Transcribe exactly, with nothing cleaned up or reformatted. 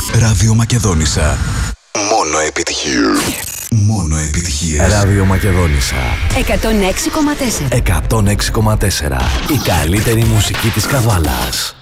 Ράδιο Μακεδόνισσα. Μόνο επιτυχίες. Μόνο επιτυχίες. Ράδιο Μακεδόνισσα. εκατόν έξι κόμμα τέσσερα. εκατόν έξι κόμμα τέσσερα. Η καλύτερη μουσική της Καβάλας.